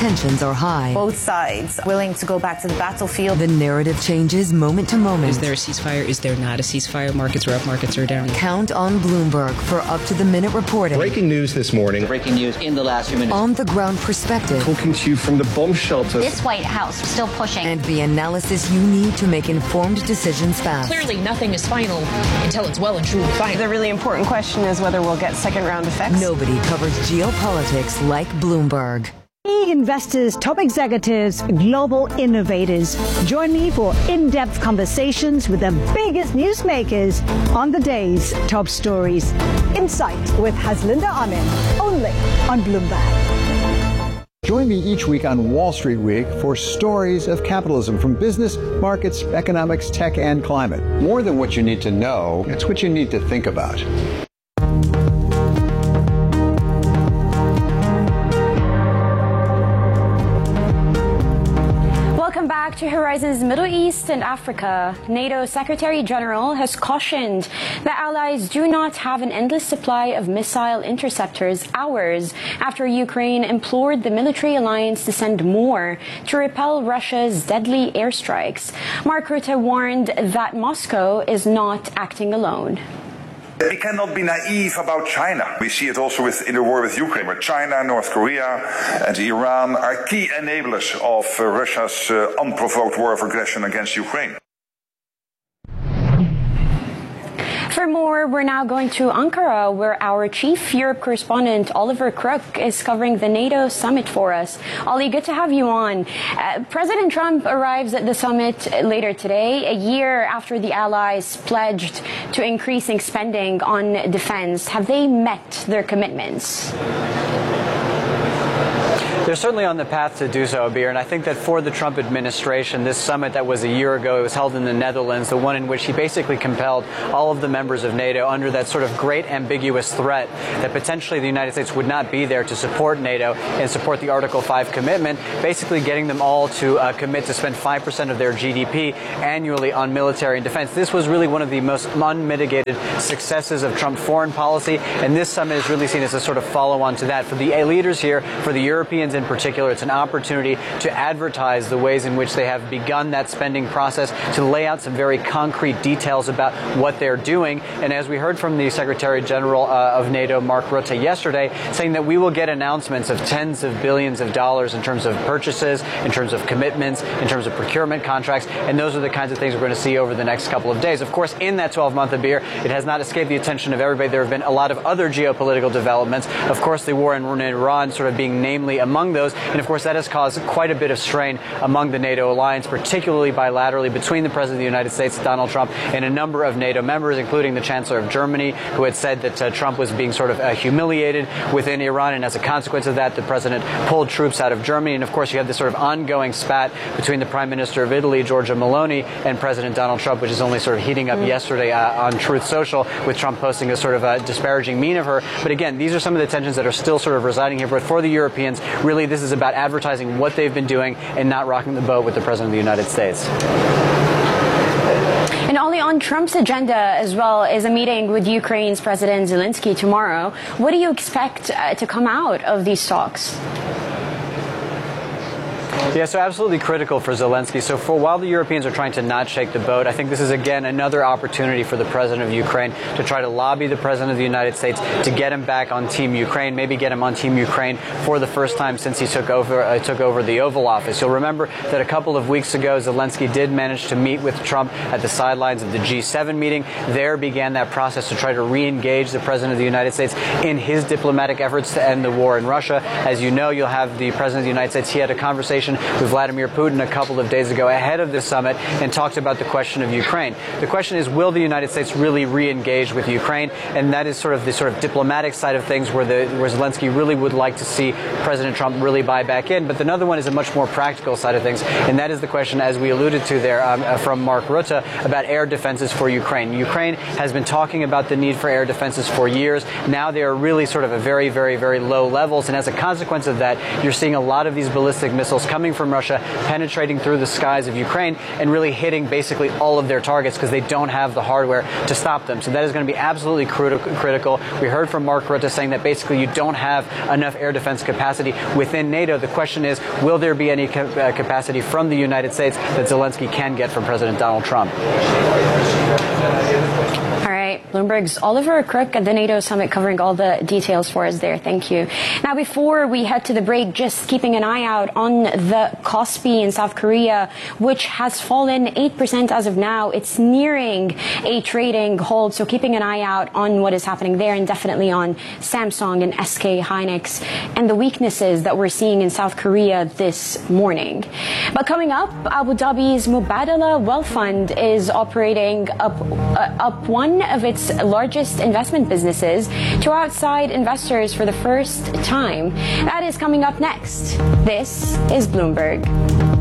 tensions are high. Both sides willing to go back to the battlefield. The narrative changes moment to moment. Is there a ceasefire? Is there not a ceasefire? Markets are up, markets are down. Count on Bloomberg for up-to-the-minute reporting. Breaking news this morning. Breaking news in the last few minutes. On-the-ground perspective. Talking to you from the bomb shelter. This White House still pushing. And the analysis you need to make informed decisions fast. Clearly, nothing is final until it's well and truly final. The really important question is whether we'll get second-round effects. Nobody covers geopolitics like Bloomberg. Investors, top executives, global innovators. Join me for in-depth conversations with the biggest newsmakers on the day's top stories. Insight with Haslinda Amin, only on Bloomberg. Join me each week on Wall Street Week for stories of capitalism from business, markets, economics, tech, and climate. More than what you need to know, it's what you need to think about. Welcome back to Horizons Middle East and Africa. NATO Secretary General has cautioned that allies do not have an endless supply of missile interceptors hours after Ukraine implored the military alliance to send more to repel Russia's deadly airstrikes. Mark Rutte warned that Moscow is not acting alone. We cannot be naive about China. We see it also in the war with Ukraine, where China, North Korea and Iran are key enablers of Russia's unprovoked war of aggression against Ukraine. For more, we're now going to Ankara, where our chief Europe correspondent, Oliver Crook, is covering the NATO summit for us. Ollie, good to have you on. President Trump arrives at the summit later today, a year after the allies pledged to increasing spending on defense. Have they met their commitments? They're certainly on the path to do so, Abir, and I think that for the Trump administration, this summit that was a year ago, it was held in the Netherlands, the one in which he basically compelled all of the members of NATO under that sort of great ambiguous threat that potentially the United States would not be there to support NATO and support the Article 5 commitment, basically getting them all to commit to spend 5% of their GDP annually on military and defense. This was really one of the most unmitigated successes of Trump foreign policy, and this summit is really seen as a sort of follow-on to that. For the leaders here, for the Europeans in particular, it's an opportunity to advertise the ways in which they have begun that spending process, to lay out some very concrete details about what they're doing. And as we heard from the Secretary General of NATO, Mark Rutte, yesterday, saying that we will get announcements of tens of billions of dollars in terms of purchases, in terms of commitments, in terms of procurement contracts, and those are the kinds of things we're going to see over the next couple of days. Of course, in that 12-month Abir, it has not escaped the attention of everybody. There have been a lot of other geopolitical developments. Of course, the war in Iran sort of being namely among those. And of course, that has caused quite a bit of strain among the NATO alliance, particularly bilaterally between the President of the United States, Donald Trump, and a number of NATO members, including the Chancellor of Germany, who had said that Trump was being sort of humiliated within Iran. And as a consequence of that, the President pulled troops out of Germany. And of course, you have this sort of ongoing spat between the Prime Minister of Italy, Giorgia Meloni, and President Donald Trump, which is only sort of heating up yesterday on Truth Social, with Trump posting a sort of disparaging meme of her. But again, these are some of the tensions that are still sort of residing here. But for the Europeans, really, this is about advertising what they've been doing and not rocking the boat with the President of the United States. And only on Trump's agenda as well is a meeting with Ukraine's President Zelensky tomorrow. What do you expect to come out of these talks? Yeah, so absolutely critical for Zelensky. So while the Europeans are trying to not shake the boat, I think this is, again, another opportunity for the President of Ukraine to try to lobby the President of the United States to get him back on Team Ukraine, maybe get him on Team Ukraine for the first time since he took over the Oval Office. You'll remember that a couple of weeks ago, Zelensky did manage to meet with Trump at the sidelines of the G7 meeting. There began that process to try to re-engage the President of the United States in his diplomatic efforts to end the war in Russia. As you know, you'll have the President of the United States. He had a conversation with Vladimir Putin a couple of days ago ahead of the summit and talked about the question of Ukraine. The question is, will the United States really re-engage with Ukraine? And that is sort of the diplomatic side of things where Zelensky really would like to see President Trump really buy back in. But another one is a much more practical side of things, and that is the question, as we alluded to there from Mark Rutte, about air defenses for Ukraine. Ukraine has been talking about the need for air defenses for years. Now they are really sort of at very, very, very low levels, and as a consequence of that, you're seeing a lot of these ballistic missiles coming coming from Russia, penetrating through the skies of Ukraine and really hitting basically all of their targets because they don't have the hardware to stop them. So that is going to be absolutely critical. We heard from Mark Rutte saying that basically you don't have enough air defense capacity within NATO. The question is, will there be any capacity from the United States that Zelensky can get from President Donald Trump? All right, Bloomberg's Oliver Crook at the NATO summit covering all the details for us there. Thank you. Now, before we head to the break, just keeping an eye out on the Kospi in South Korea, which has fallen 8% as of now. It's nearing a trading hold, so keeping an eye out on what is happening there, and definitely on Samsung and SK Hynix and the weaknesses that we're seeing in South Korea this morning. But coming up, Abu Dhabi's Mubadala Wealth Fund is operating up one of its largest investment businesses to outside investors for the first time. That is coming up next. This is Bloomberg.